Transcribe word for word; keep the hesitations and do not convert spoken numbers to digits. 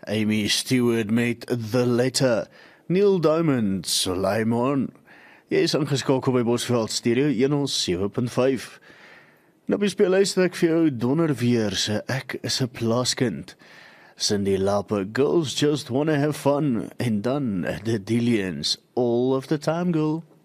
Amy Stewart met The Letter, Neil Diamond, Suleiman. Jy is ingeskakel by Bosveld Stereo honderd sewe punt vyf. Nou bespeel luister ek vir jou donderweer se Ek is 'n plaaskind. Cyndi Lauper, Girls Just Wanna Have Fun, en dan The Dillians, All of the Time Girl.